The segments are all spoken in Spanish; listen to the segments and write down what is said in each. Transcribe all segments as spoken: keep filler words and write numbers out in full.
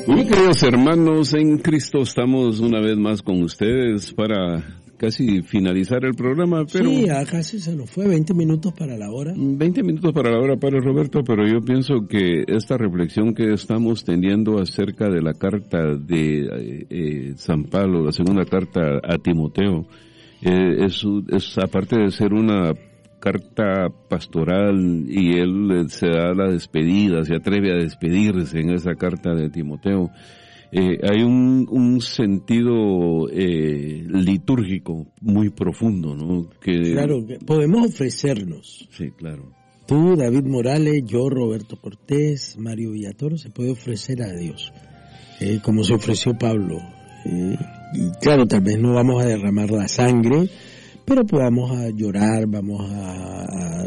Muy queridos hermanos en Cristo, estamos una vez más con ustedes para casi finalizar el programa, pero... Sí, ya casi se nos fue, veinte minutos para la hora. veinte minutos para la hora, Padre Roberto, pero yo pienso que esta reflexión que estamos teniendo acerca de la carta de eh, eh, San Pablo, la segunda carta a Timoteo, eh, es, es aparte de ser una carta pastoral y él se da la despedida, se atreve a despedirse en esa carta de Timoteo, eh, hay un, un sentido eh, litúrgico muy profundo, ¿no? Que, claro, que podemos ofrecernos. Sí, claro. Tú, David Morales, yo, Roberto Cortés, Mario Villatoro, se puede ofrecer a Dios, eh, como se ofreció Pablo. Eh, y claro, tal vez no vamos a derramar la sangre, pero pues vamos a llorar, vamos a,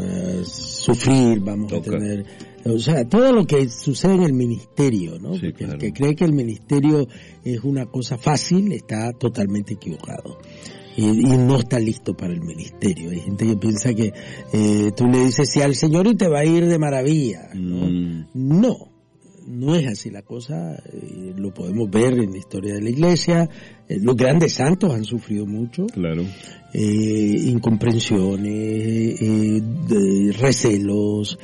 a sufrir, vamos Toca. a tener, o sea, todo lo que sucede en el ministerio, ¿no? Sí, Porque claro. El que cree que el ministerio es una cosa fácil está totalmente equivocado. Y, y no está listo para el ministerio. Hay gente que piensa que eh, tú le dices sí al Señor y te va a ir de maravilla, ¿no? Mm. No. No es así la cosa, eh, lo podemos ver en la historia de la iglesia, eh, los grandes santos han sufrido mucho, claro, eh, incomprensiones, eh, de recelos,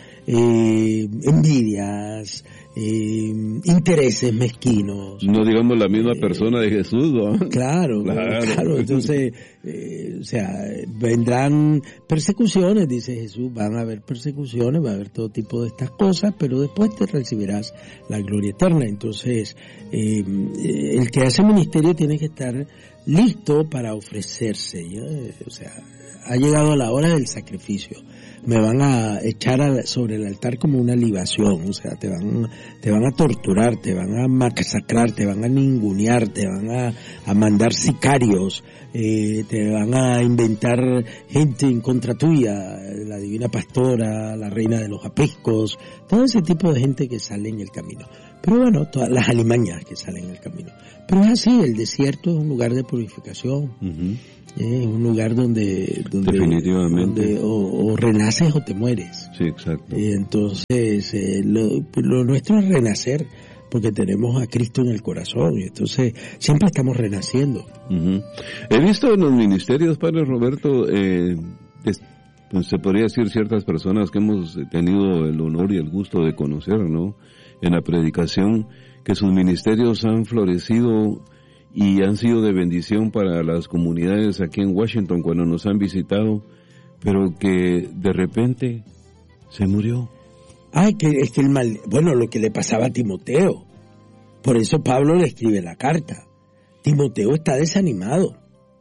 eh, envidias, eh, intereses mezquinos. No digamos la misma eh, persona de Jesús, ¿no? Claro, claro, claro. Entonces, eh, o sea, vendrán persecuciones, dice Jesús, van a haber persecuciones, va a haber todo tipo de estas cosas, pero después te recibirás la gloria eterna. Entonces, eh, el que hace ministerio tiene que estar listo para ofrecerse, ¿ya? O sea, ha llegado la hora del sacrificio. Me van a echar a, sobre el altar como una libación, o sea, te van, te van a torturar, te van a masacrar, te van a ningunear, te van a, a mandar sicarios, eh, te van a inventar gente en contra tuya, la divina pastora, la reina de los apriscos, todo ese tipo de gente que sale en el camino. Pero bueno, todas las alimañas que salen en el camino. Pero es así, el desierto es un lugar de purificación. Uh-huh. Es un lugar donde, donde, definitivamente donde o, o renaces o te mueres. Sí, exacto. Y entonces eh, lo, lo nuestro es renacer, porque tenemos a Cristo en el corazón, y entonces siempre estamos renaciendo. Uh-huh. He visto en los ministerios, Padre Roberto, eh, es, pues se podría decir ciertas personas que hemos tenido el honor y el gusto de conocer, ¿no? En la predicación, que sus ministerios han florecido y han sido de bendición para las comunidades aquí en Washington cuando nos han visitado, pero que de repente se murió. Ay, que es que el mal, bueno, lo que le pasaba a Timoteo. Por eso Pablo le escribe la carta. Timoteo está desanimado.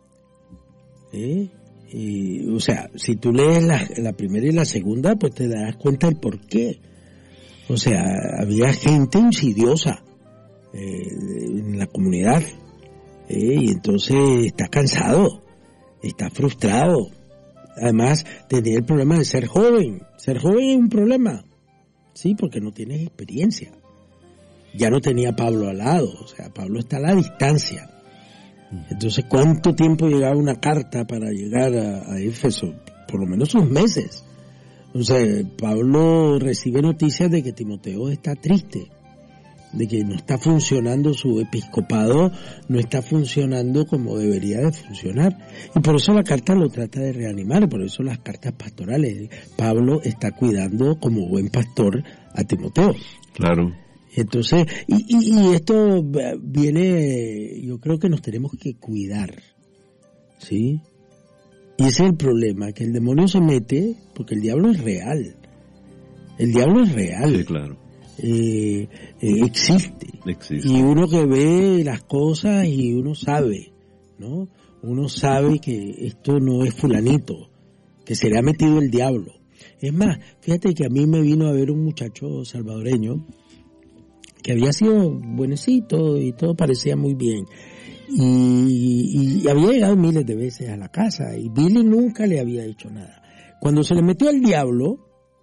¿Eh? Y, o sea, si tú lees la, la primera y la segunda, pues te darás cuenta del por qué. O sea, había gente insidiosa eh, en la comunidad. Eh, y entonces está cansado, está frustrado. Además, tenía el problema de ser joven. Ser joven es un problema, sí, porque no tienes experiencia. Ya no tenía a Pablo al lado, o sea, Pablo está a la distancia. Entonces, ¿cuánto tiempo llegaba una carta para llegar a, a Éfeso? Por lo menos unos meses. O sea, Pablo recibe noticias de que Timoteo está triste, de que no está funcionando su episcopado, no está funcionando como debería de funcionar. Y por eso la carta lo trata de reanimar, por eso las cartas pastorales. Pablo está cuidando como buen pastor a Timoteo. Claro. Entonces, y, y, y esto viene, yo creo que nos tenemos que cuidar, ¿sí? Y ese es el problema, que el demonio se mete, porque el diablo es real. El diablo es real. Sí, claro. Eh, eh, existe. existe y uno que ve las cosas y uno sabe, ¿no? Uno sabe que esto no es fulanito, que se le ha metido el diablo. Es más, fíjate que a mí me vino a ver un muchacho salvadoreño que había sido buenecito y todo parecía muy bien, y, y había llegado miles de veces a la casa y Billy nunca le había dicho nada. Cuando se le metió el diablo,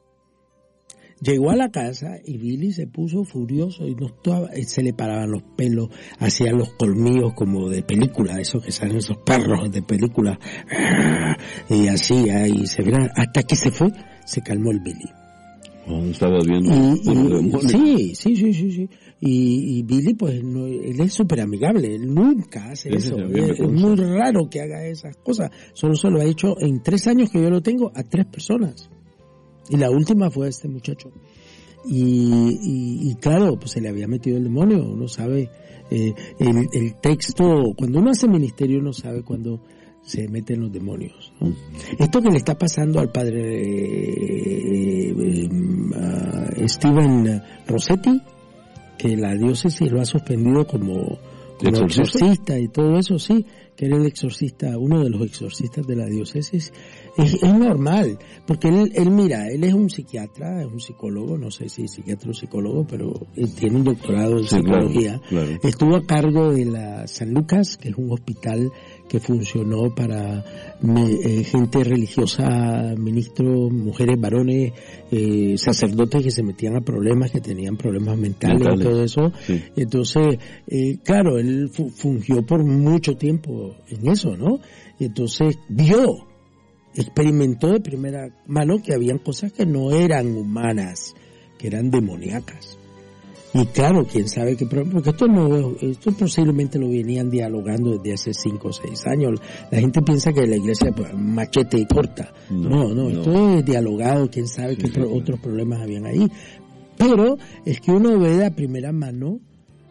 llegó a la casa y Billy se puso furioso y no estaba, se le paraban los pelos, hacía los colmillos como de película, esos que salen esos perros de película, y así, y se verá, hasta que se fue, se calmó el Billy. Oh, estaba viendo. Y, y, sí, sí, sí, sí, sí. Y, y Billy, pues, no, él es súper amigable, él nunca hace eso. Es, es muy raro que haga esas cosas. Solo se lo ha hecho en tres años que yo lo tengo a tres personas. Y la última fue este muchacho. Y, y, y claro, pues se le había metido el demonio. Uno sabe, eh, el, el texto, cuando uno hace ministerio, uno sabe cuando se meten los demonios, ¿no? Esto que le está pasando al padre eh, eh, uh, Steven Rossetti, que la diócesis lo ha suspendido como, como exorcista y todo eso, sí, que era el exorcista, uno de los exorcistas de la diócesis, es, es normal, porque él, él, mira, él es un psiquiatra, es un psicólogo, no sé si psiquiatra o psicólogo, pero él tiene un doctorado en sí, psicología, claro, claro. Estuvo a cargo de la San Lucas, que es un hospital que funcionó para eh, gente religiosa, ministros, mujeres, varones, eh, sacerdotes que se metían a problemas, que tenían problemas mentales, mentales. Y todo eso. Sí. Entonces, eh, claro, él fu- fungió por mucho tiempo en eso, ¿no? Entonces, vio, experimentó de primera mano que habían cosas que no eran humanas, que eran demoníacas. Y claro, quién sabe qué problema, porque esto no, esto posiblemente lo venían dialogando desde hace cinco o seis años. La gente piensa que la iglesia, pues, machete y corta. No, no, no, esto es dialogado, quién sabe sí, qué sí, pro, sí. otros problemas habían ahí. Pero es que uno ve de primera mano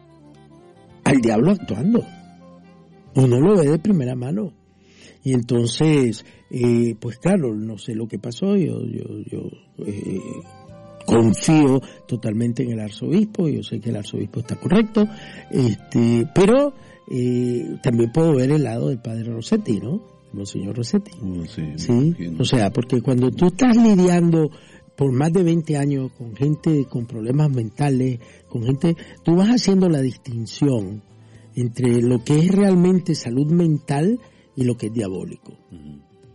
al diablo actuando. Uno lo ve de primera mano. Y entonces, eh, pues claro, no sé lo que pasó, yo, yo, yo, eh, confío totalmente en el arzobispo, yo sé que el arzobispo está correcto, este, pero eh, también puedo ver el lado del padre Rossetti, ¿no? Monseñor Rossetti. Oh, sí, sí, o sea, porque cuando tú estás lidiando por más de veinte años con gente con problemas mentales, con gente, tú vas haciendo la distinción entre lo que es realmente salud mental y lo que es diabólico. Uh-huh.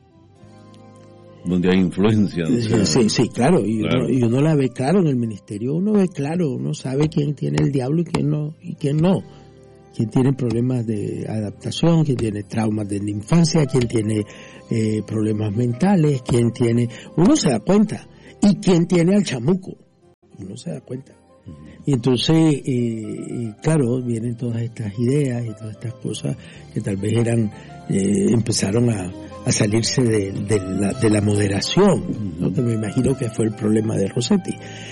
Donde hay influencia. O sea, sí, sí, claro, y, claro. Uno, y uno la ve claro en el ministerio, uno ve claro, uno sabe quién tiene el diablo y quién no, y quién no, quién tiene problemas de adaptación, quién tiene traumas de la infancia, quién tiene eh, problemas mentales, quién tiene, uno se da cuenta, y quién tiene al chamuco, uno se da cuenta. Uh-huh. Y entonces, eh, claro, vienen todas estas ideas y todas estas cosas que tal vez eran, eh, empezaron a a salirse de, de, la, de la moderación, ¿no? Que me imagino que fue el problema de Rossetti.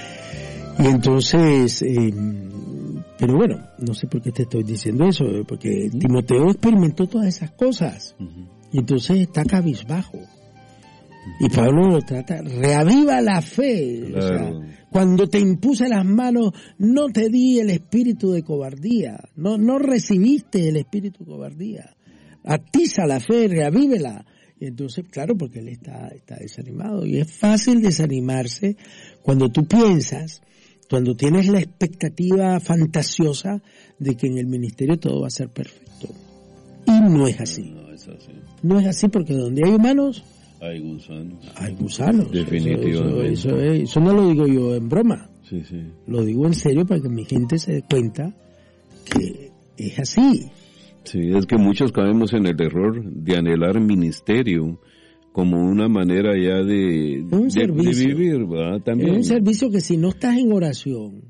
Y entonces, eh, pero bueno, no sé por qué te estoy diciendo eso, porque uh-huh. Timoteo experimentó todas esas cosas, uh-huh. y entonces está cabizbajo. Uh-huh. Y Pablo lo trata, reaviva la fe, claro. O sea, cuando te impuse las manos, no te di el espíritu de cobardía, no, no recibiste el espíritu de cobardía, atiza la fe, reavívela. Y entonces, claro, porque él está, está desanimado. Y es fácil desanimarse cuando tú piensas, cuando tienes la expectativa fantasiosa de que en el ministerio todo va a ser perfecto. Y no es así. No, no es así. No es así porque donde hay humanos, hay gusanos. Hay gusanos. Definitivamente. Eso, eso, eso, es, eso no lo digo yo en broma. Sí, sí. Lo digo en serio para que mi gente se dé cuenta que es así. Sí, es que muchos caemos en el error de anhelar ministerio como una manera ya de, un de, de vivir, ¿verdad? También. Es un servicio que si no estás en oración,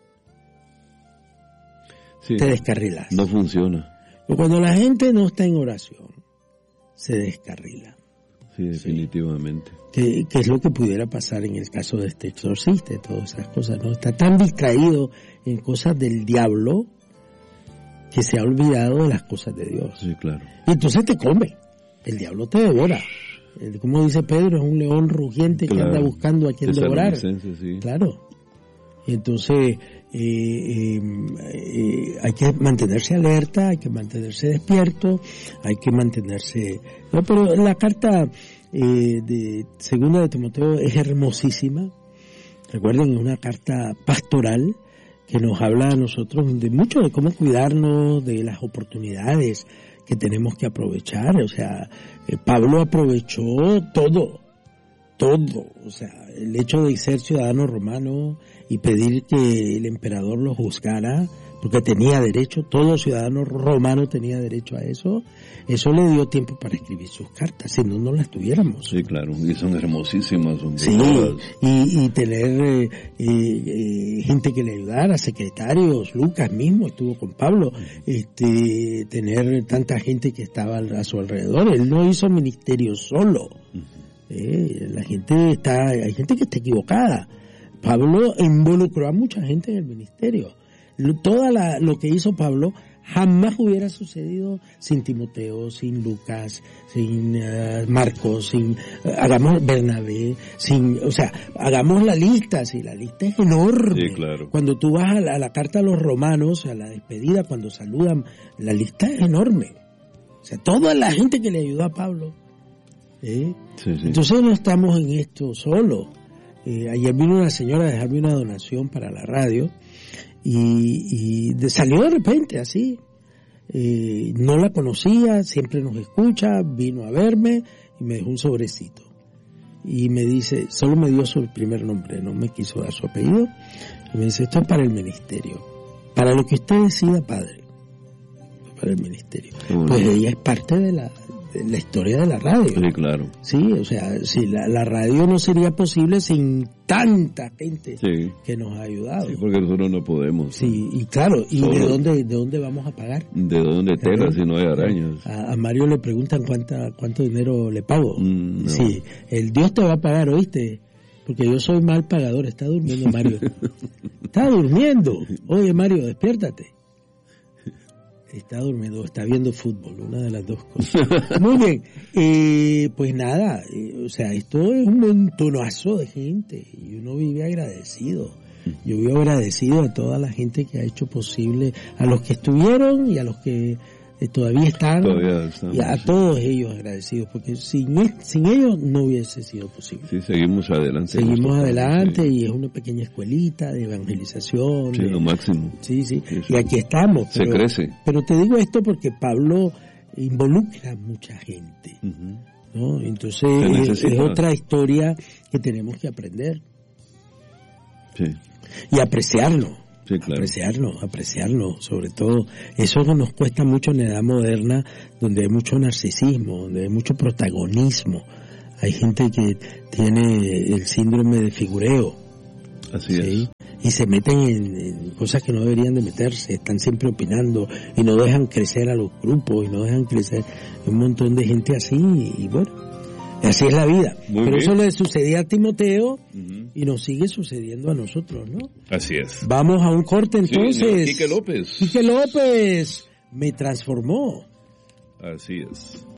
sí, te descarrilas. No funciona. Pero cuando la gente no está en oración, se descarrila. Sí, definitivamente. Sí. ¿Qué es lo que pudiera pasar en el caso de este exorcista y todas esas cosas? ¿No? Está tan distraído en cosas del diablo que se ha olvidado de las cosas de Dios. Sí, claro. Y entonces te come. El diablo te devora. Como dice Pedro, es un león rugiente, claro, que anda buscando a quien devorar. Sí. Claro. Y entonces eh, eh, eh, hay que mantenerse alerta, hay que mantenerse despierto, hay que mantenerse... No, pero la carta eh, de segunda de Timoteo es hermosísima. Recuerden, es una carta pastoral que nos habla a nosotros de mucho de cómo cuidarnos, de las oportunidades que tenemos que aprovechar. O sea, eh, Pablo aprovechó todo, todo, o sea, el hecho de ser ciudadano romano y pedir que el emperador lo juzgara, porque tenía derecho, todo ciudadano romano tenía derecho a eso, eso le dio tiempo para escribir sus cartas, si no, no las tuviéramos. Sí, claro, y son hermosísimas. Son sí, y, y tener eh, eh, gente que le ayudara, secretarios, Lucas mismo estuvo con Pablo, este, tener tanta gente que estaba a su alrededor, él no hizo ministerio solo. Eh, la gente está, hay gente que está equivocada. Pablo involucró a mucha gente en el ministerio. Toda la, lo que hizo Pablo jamás hubiera sucedido sin Timoteo, sin Lucas, sin uh, Marcos, sin uh, hagamos Bernabé, sin, o sea, hagamos la lista, si la lista es enorme. Sí, claro. Cuando tú vas a la, a la carta a los romanos, a la despedida, cuando saludan, la lista es enorme. O sea, toda la gente que le ayudó a Pablo. ¿eh? Sí, sí. Entonces no estamos en esto solo. Eh, ayer vino una señora a dejarme una donación para la radio. Y, y de, salió de repente así, eh, no la conocía, siempre nos escucha, vino a verme y me dejó un sobrecito y me dice, solo me dio su primer nombre, no me quiso dar su apellido, y me dice, esto es para el ministerio, para lo que usted decida, padre, para el ministerio. Uh-huh. Pues ella es parte de la de la historia de la radio. Sí, claro. Sí, o sea, si la, la radio no sería posible sin tanta gente sí. que nos ha ayudado. Sí, porque nosotros no podemos. Sí, y claro, ¿y Solo, de dónde de dónde vamos a pagar? ¿De dónde tela si no hay arañas? A, a Mario le preguntan cuánta cuánto dinero le pago. Mm, no. Sí, el Dios te va a pagar, ¿oíste? Porque yo soy mal pagador. Está durmiendo Mario. Está durmiendo. Oye, Mario, despiértate. Está durmiendo, está viendo fútbol, una de las dos cosas. Muy bien, eh, pues nada, eh, o sea, esto es un montonazo de gente y uno vive agradecido. Yo vivo agradecido a toda la gente que ha hecho posible, a los que estuvieron y a los que eh, todavía están, todavía estamos, y a sí. todos ellos agradecidos, porque sin, sin ellos no hubiese sido posible. Sí, seguimos adelante. Seguimos adelante sí. Y es una pequeña escuelita de evangelización. Sí, de, lo máximo. Sí, sí, sí, y aquí estamos. Se pero, crece. Pero te digo esto porque Pablo involucra a mucha gente, uh-huh. ¿no? Entonces es, es otra historia que tenemos que aprender. Sí. Y apreciarlo. Sí, claro. Apreciarlo, apreciarlo, sobre todo. Eso nos cuesta mucho en la edad moderna, donde hay mucho narcisismo, donde hay mucho protagonismo. Hay gente que tiene el síndrome de figureo. Así ¿sí? es. Y se meten en, en cosas que no deberían de meterse, están siempre opinando y no dejan crecer a los grupos y no dejan crecer un montón de gente así y, y bueno, así es la vida. Muy Pero bien. Eso le sucedía a Timoteo uh-huh. y nos sigue sucediendo a nosotros, ¿no? Así es. Vamos a un corte entonces. Sí, Quique López. Quique López me transformó. Así es.